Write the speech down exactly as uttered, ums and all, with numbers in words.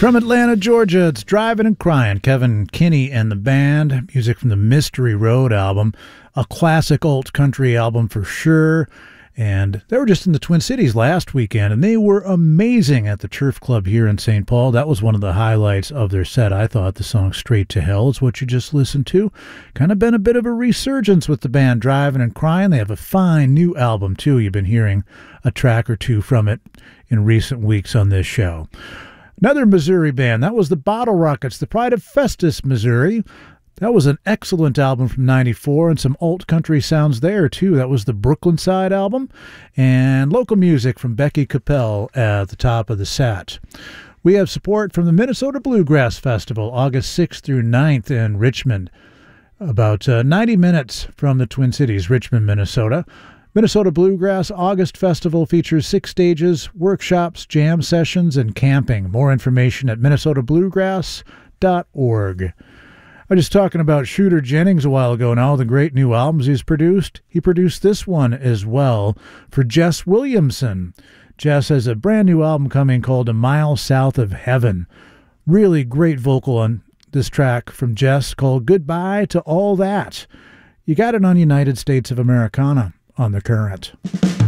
From Atlanta, Georgia, it's Driving and Crying. Kevin Kinney and the band. Music from the Mystery Road album. A classic alt country album for sure. And they were just in the Twin Cities last weekend, and they were amazing at the Turf Club here in Saint Paul. That was one of the highlights of their set. I thought the song Straight to Hell is what you just listened to. Kind of been a bit of a resurgence with the band Driving and Crying. They have a fine new album, too. You've been hearing a track or two from it in recent weeks on this show. Another Missouri band, that was the Bottle Rockets, the Pride of Festus, Missouri. That was an excellent album from ninety-four, and some alt country sounds there, too. That was the Brooklyn Side album, and local music from Becky Capel at the top of the set. We have support from the Minnesota Bluegrass Festival, August sixth through ninth in Richmond, about uh, ninety minutes from the Twin Cities, Richmond, Minnesota. Minnesota Bluegrass August Festival features six stages, workshops, jam sessions, and camping. More information at minnesota bluegrass dot org. I was just talking about Shooter Jennings a while ago now, the great new albums he's produced. He produced this one as well for Jess Williamson. Jess has a brand new album coming called A Mile South of Heaven. Really great vocal on this track from Jess called Goodbye to All That. You got it on United States of Americana on The Current.